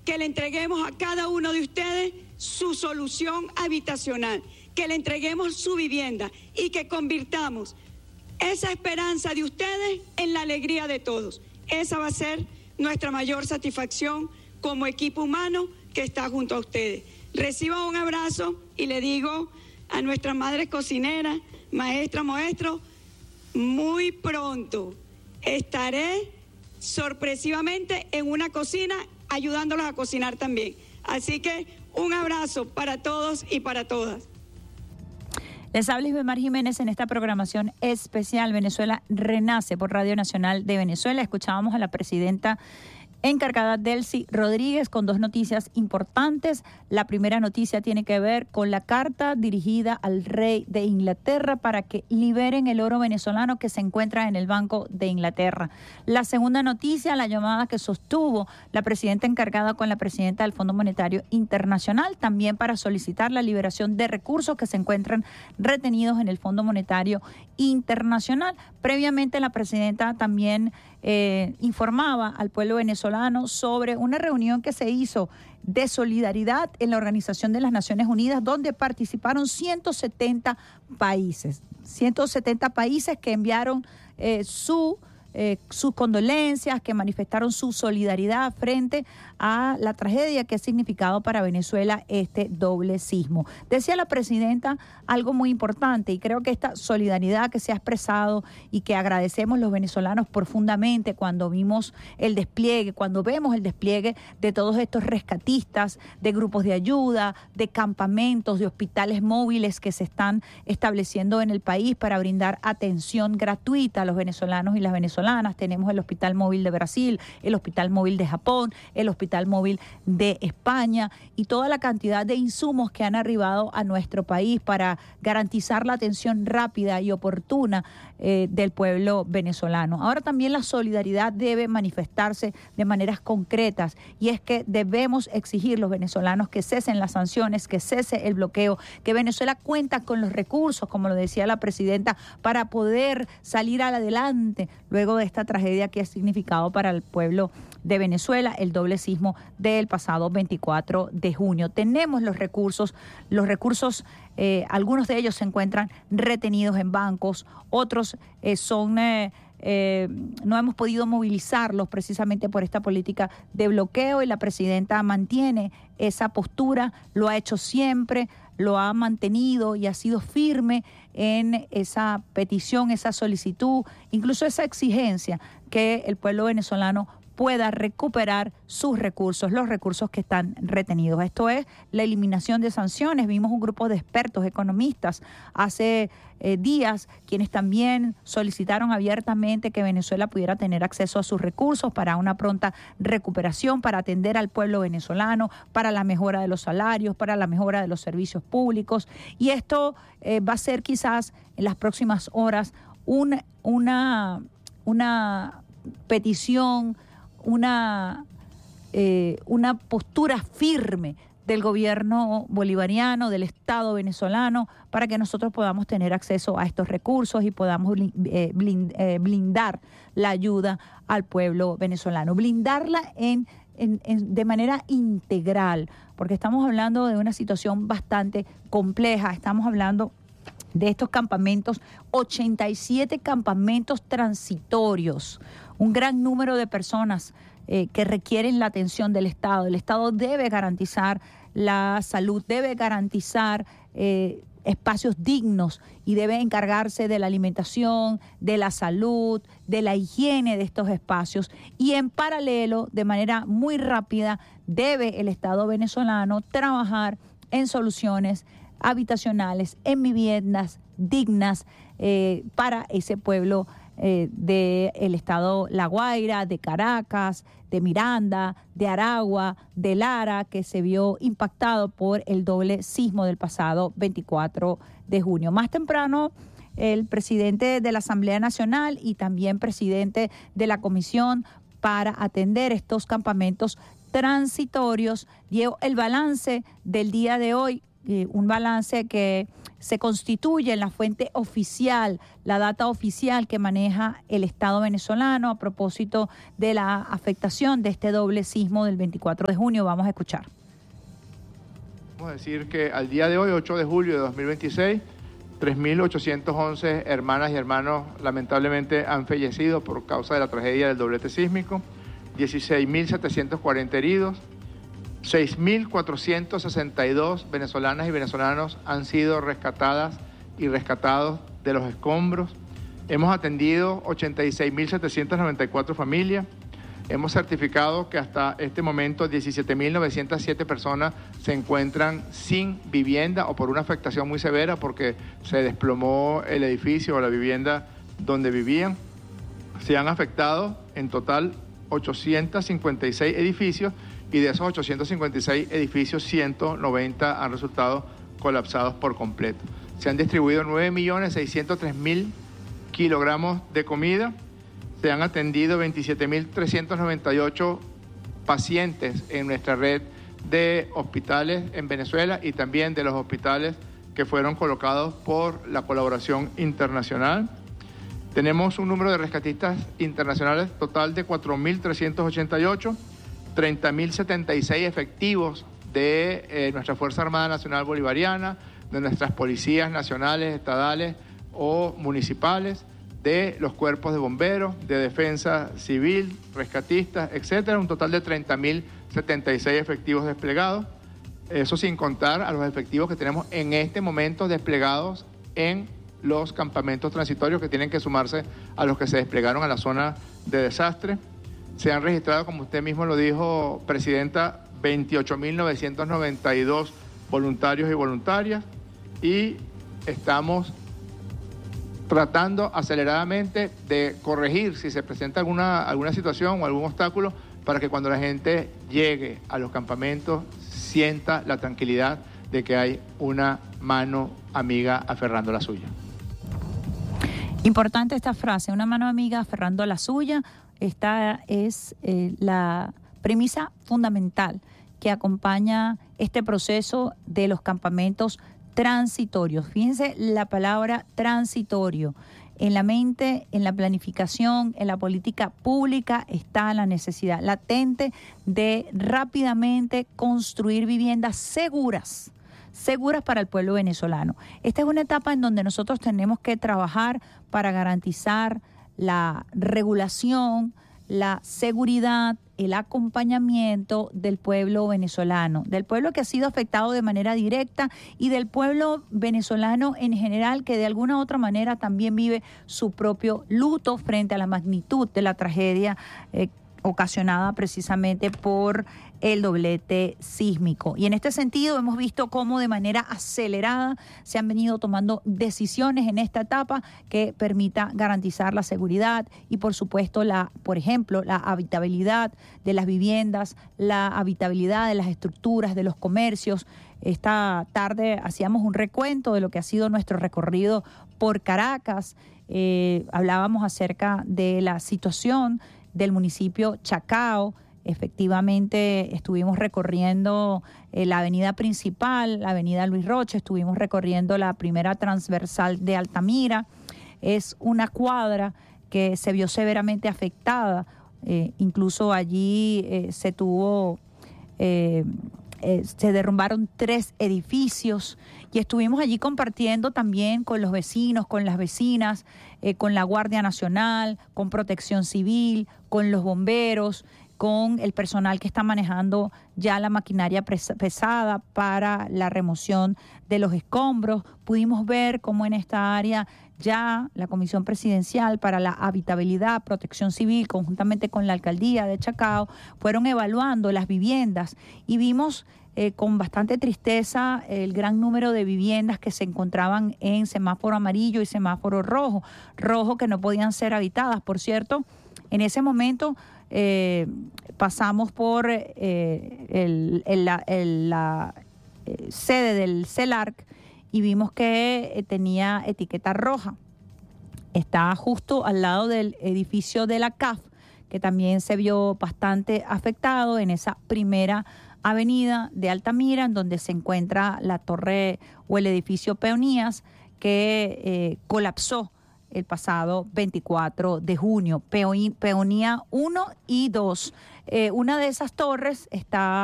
que le entreguemos a cada uno de ustedes su solución habitacional, que le entreguemos su vivienda y que convirtamos esa esperanza de ustedes en la alegría de todos. Esa va a ser nuestra mayor satisfacción como equipo humano que está junto a ustedes. Reciban un abrazo y le digo a nuestras madres cocineras, maestras, maestros, muy pronto estaré sorpresivamente en una cocina ayudándolos a cocinar también. Así que un abrazo para todos y para todas. Les habla Isbemar Jiménez en esta programación especial Venezuela Renace por Radio Nacional de Venezuela. Escuchábamos a la presidenta encargada Delcy Rodríguez con dos noticias importantes. La primera noticia tiene que ver con la carta dirigida al rey de Inglaterra para que liberen el oro venezolano que se encuentra en el Banco de Inglaterra. La segunda noticia, la llamada que sostuvo la presidenta encargada con la presidenta del Fondo Monetario Internacional, también para solicitar la liberación de recursos que se encuentran retenidos en el Fondo Monetario Internacional. Previamente la presidenta también informaba al pueblo venezolano sobre una reunión que se hizo de solidaridad en la Organización de las Naciones Unidas, donde participaron 170 países que enviaron sus condolencias, que manifestaron su solidaridad frente a la tragedia que ha significado para Venezuela este doble sismo. Decía la presidenta algo muy importante, y creo que esta solidaridad que se ha expresado y que agradecemos los venezolanos profundamente cuando vemos el despliegue de todos estos rescatistas, de grupos de ayuda, de campamentos, de hospitales móviles que se están estableciendo en el país para brindar atención gratuita a los venezolanos y las venezolanas. Tenemos el Hospital Móvil de Brasil, el Hospital Móvil de Japón, el Hospital Móvil de España y toda la cantidad de insumos que han arribado a nuestro país para garantizar la atención rápida y oportuna del pueblo venezolano. Ahora también la solidaridad debe manifestarse de maneras concretas, y es que debemos exigir los venezolanos que cesen las sanciones, que cese el bloqueo, que Venezuela cuenta con los recursos, como lo decía la presidenta, para poder salir adelante luego de esta tragedia que ha significado para el pueblo de Venezuela el doble sismo del pasado 24 de junio. Tenemos los recursos, algunos de ellos se encuentran retenidos en bancos, otros no hemos podido movilizarlos precisamente por esta política de bloqueo, y la presidenta mantiene esa postura, lo ha hecho siempre, lo ha mantenido y ha sido firme en esa petición, esa solicitud, incluso esa exigencia que el pueblo venezolano pueda recuperar sus recursos, los recursos que están retenidos. Esto es la eliminación de sanciones. Vimos un grupo de expertos, economistas, hace días, quienes también solicitaron abiertamente que Venezuela pudiera tener acceso a sus recursos para una pronta recuperación, para atender al pueblo venezolano, para la mejora de los salarios, para la mejora de los servicios públicos. Y esto va a ser quizás en las próximas horas una petición, una postura firme del gobierno bolivariano, del Estado venezolano, para que nosotros podamos tener acceso a estos recursos y podamos blindar la ayuda al pueblo venezolano, blindarla de manera integral, porque estamos hablando de una situación bastante compleja. Estamos hablando de estos campamentos, 87 campamentos transitorios, un gran número de personas que requieren la atención del Estado. El Estado debe garantizar la salud, debe garantizar espacios dignos y debe encargarse de la alimentación, de la salud, de la higiene de estos espacios. Y en paralelo, de manera muy rápida, debe el Estado venezolano trabajar en soluciones habitacionales, en viviendas dignas para ese pueblo del estado La Guaira, de Caracas, de Miranda, de Aragua, de Lara, que se vio impactado por el doble sismo del pasado 24 de junio. Más temprano, el presidente de la Asamblea Nacional y también presidente de la Comisión para atender estos campamentos transitorios dio el balance del día de hoy un balance que se constituye en la fuente oficial, la data oficial que maneja el Estado venezolano a propósito de la afectación de este doble sismo del 24 de junio. Vamos a escuchar. Vamos a decir que al día de hoy, 8 de julio de 2026, 3.811 hermanas y hermanos lamentablemente han fallecido por causa de la tragedia del doblete sísmico, 16.740 heridos, 6.462 venezolanas y venezolanos han sido rescatadas y rescatados de los escombros. Hemos atendido 86.794 familias. Hemos certificado que hasta este momento 17.907 personas se encuentran sin vivienda o por una afectación muy severa porque se desplomó el edificio o la vivienda donde vivían. Se han afectado en total 856 edificios y de esos 856 edificios, 190 han resultado colapsados por completo. Se han distribuido 9.603.000 kilogramos de comida. Se han atendido 27.398 pacientes en nuestra red de hospitales en Venezuela y también de los hospitales que fueron colocados por la colaboración internacional. Tenemos un número de rescatistas internacionales total de 4.388, 30.076 efectivos de nuestra Fuerza Armada Nacional Bolivariana, de nuestras policías nacionales, estadales o municipales, de los cuerpos de bomberos, de defensa civil, rescatistas, etcétera, un total de 30.076 efectivos desplegados. Eso sin contar a los efectivos que tenemos en este momento desplegados en los campamentos transitorios que tienen que sumarse a los que se desplegaron a la zona de desastre. Se han registrado, como usted mismo lo dijo, Presidenta, 28.992 voluntarios y voluntarias y estamos tratando aceleradamente de corregir si se presenta alguna situación o algún obstáculo para que cuando la gente llegue a los campamentos sienta la tranquilidad de que hay una mano amiga aferrando la suya. Importante esta frase, una mano amiga aferrando la suya. Esta es la premisa fundamental que acompaña este proceso de los campamentos transitorios. Fíjense la palabra transitorio. En la mente, en la planificación, en la política pública está la necesidad latente de rápidamente construir viviendas seguras para el pueblo venezolano. Esta es una etapa en donde nosotros tenemos que trabajar para garantizar la regulación, la seguridad, el acompañamiento del pueblo venezolano, del pueblo que ha sido afectado de manera directa y del pueblo venezolano en general que de alguna u otra manera también vive su propio luto frente a la magnitud de la tragedia ocasionada precisamente por el doblete sísmico. Y en este sentido hemos visto cómo de manera acelerada se han venido tomando decisiones en esta etapa que permita garantizar la seguridad y por supuesto por ejemplo, la habitabilidad de las viviendas, la habitabilidad de las estructuras, de los comercios. Esta tarde hacíamos un recuento de lo que ha sido nuestro recorrido por Caracas. Hablábamos acerca de la situación del municipio Chacao. Efectivamente, estuvimos recorriendo la avenida principal, la avenida Luis Roche, estuvimos recorriendo la primera transversal de Altamira. Es una cuadra que se vio severamente afectada. Incluso allí se derrumbaron 3 edificios y estuvimos allí compartiendo también con los vecinos, con las vecinas, con la Guardia Nacional, con Protección Civil, con los bomberos, con el personal que está manejando ya la maquinaria pesada para la remoción de los escombros. Pudimos ver cómo en esta área ya la Comisión Presidencial para la Habitabilidad, Protección Civil, conjuntamente con la Alcaldía de Chacao, fueron evaluando las viviendas y vimos con bastante tristeza el gran número de viviendas que se encontraban en semáforo amarillo y semáforo rojo que no podían ser habitadas. Por cierto, en ese momento pasamos por la sede del CELARC y vimos que tenía etiqueta roja. Está justo al lado del edificio de la CAF, que también se vio bastante afectado en esa primera avenida de Altamira, en donde se encuentra la torre o el edificio Peonías, que colapsó el pasado 24 de junio, Peonía 1 y 2. Una de esas torres está